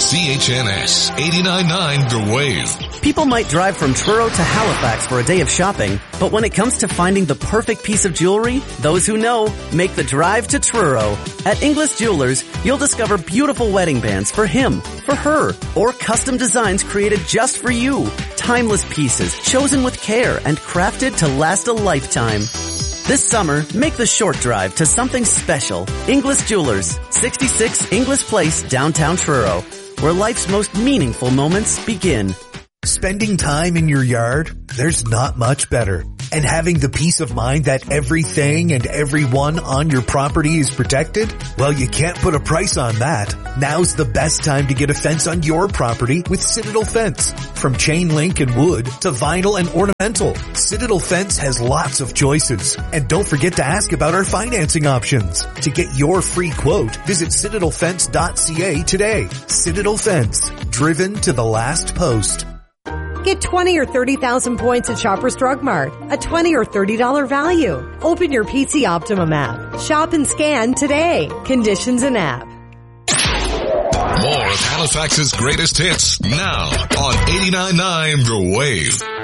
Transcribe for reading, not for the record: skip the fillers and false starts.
CHNS 89.9 The Wave. People might drive from Truro to Halifax for a day of shopping, but when it comes to finding the perfect piece of jewelry, those who know make the drive to Truro. At Inglis Jewelers, you'll discover beautiful wedding bands for him, for her, or custom designs created just for you. Timeless pieces chosen with care and crafted to last a lifetime. This summer, make the short drive to something special. Inglis Jewelers, 66 Inglis Place, downtown Truro, where life's most meaningful moments begin. Spending time in your yard, there's not much better. And having the peace of mind that everything and everyone on your property is protected? Well, you can't put a price on that. Now's the best time to get a fence on your property with Citadel Fence. From chain link and wood to vinyl and ornamental, Citadel Fence has lots of choices. And don't forget to ask about our financing options. To get your free quote, visit citadelfence.ca today. Citadel Fence, driven to the last post. Get 20 or 30,000 points at Shoppers Drug Mart, a $20 or $30 value. Open your PC Optimum app. Shop and scan today. Conditions and app. More of Halifax's greatest hits now on 89.9 The Wave.